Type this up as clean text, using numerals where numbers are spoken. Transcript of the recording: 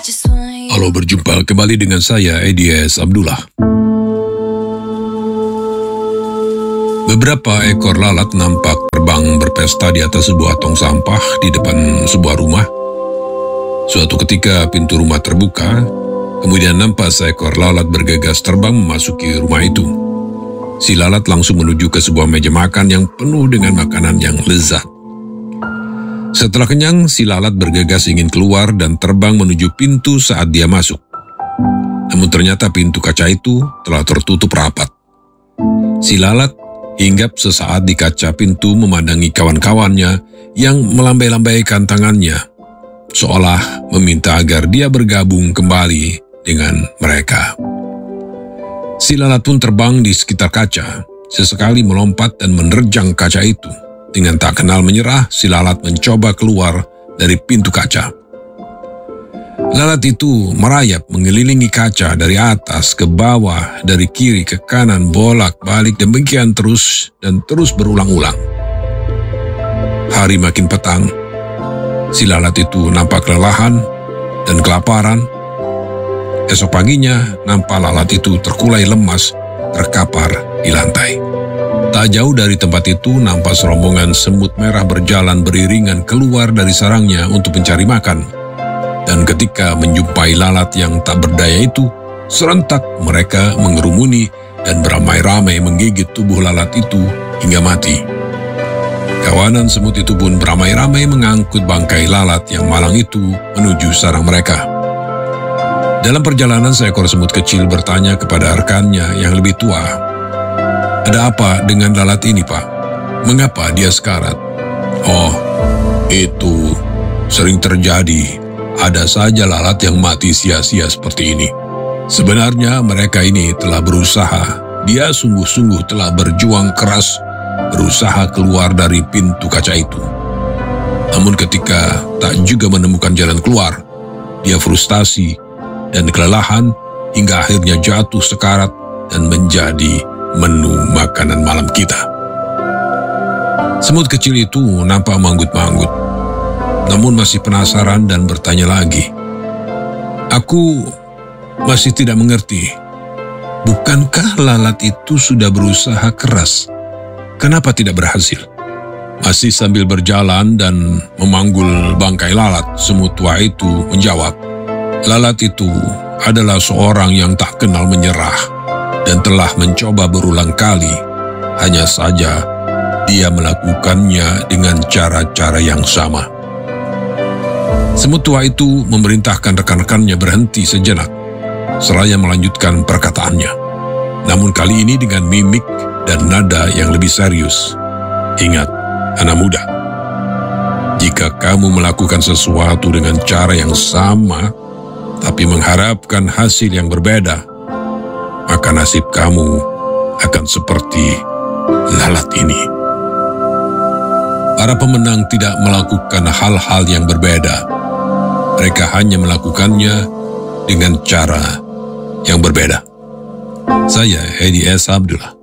Halo, berjumpa kembali dengan saya, Edi S. Abdullah. Beberapa ekor lalat nampak terbang berpesta di atas sebuah tong sampah di depan sebuah rumah. Suatu ketika pintu rumah terbuka, kemudian nampak seekor lalat bergegas terbang memasuki rumah itu. Si lalat langsung menuju ke sebuah meja makan yang penuh dengan makanan yang lezat. Setelah kenyang, si lalat bergegas ingin keluar dan terbang menuju pintu saat dia masuk. Namun ternyata pintu kaca itu telah tertutup rapat. Si lalat hinggap sesaat di kaca pintu memandangi kawan-kawannya yang melambai-lambaikan tangannya, seolah meminta agar dia bergabung kembali dengan mereka. Si lalat pun terbang di sekitar kaca, sesekali melompat dan menerjang kaca itu. Dengan tak kenal menyerah, si lalat mencoba keluar dari pintu kaca. Lalat itu merayap mengelilingi kaca dari atas ke bawah, dari kiri ke kanan, bolak-balik demikian terus dan terus berulang-ulang. Hari makin petang, si lalat itu nampak kelelahan dan kelaparan. Esok paginya, nampak lalat itu terkulai lemas, terkapar di lantai. Tak jauh dari tempat itu, nampak serombongan semut merah berjalan beriringan keluar dari sarangnya untuk mencari makan. Dan ketika menjumpai lalat yang tak berdaya itu, serentak mereka mengerumuni dan beramai-ramai menggigit tubuh lalat itu hingga mati. Kawanan semut itu pun beramai-ramai mengangkut bangkai lalat yang malang itu menuju sarang mereka. Dalam perjalanan, seekor semut kecil bertanya kepada rekannya yang lebih tua, "Ada apa dengan lalat ini, Pak? Mengapa dia sekarat?" "Oh, itu sering terjadi. Ada saja lalat yang mati sia-sia seperti ini. Sebenarnya mereka ini telah berusaha. Dia sungguh-sungguh telah berjuang keras, berusaha keluar dari pintu kaca itu. Namun ketika tak juga menemukan jalan keluar, dia frustasi dan kelelahan hingga akhirnya jatuh sekarat dan menjadi menu makanan malam kita." Semut kecil itu nampak manggut-manggut, namun masih penasaran dan bertanya lagi, "Aku masih tidak mengerti. Bukankah lalat itu sudah berusaha keras? Kenapa tidak berhasil?" Masih sambil berjalan dan memanggul bangkai lalat, semut tua itu menjawab, "Lalat itu adalah seorang yang tak kenal menyerah dan telah mencoba berulang kali. Hanya saja dia melakukannya dengan cara-cara yang sama." Semut tua itu memerintahkan rekan-rekannya berhenti sejenak, seraya melanjutkan perkataannya. Namun kali ini dengan mimik dan nada yang lebih serius. "Ingat, anak muda, jika kamu melakukan sesuatu dengan cara yang sama, tapi mengharapkan hasil yang berbeda, maka nasib kamu akan seperti lalat ini." Para pemenang tidak melakukan hal-hal yang berbeda. Mereka hanya melakukannya dengan cara yang berbeda. Saya, Edi S. Abdullah.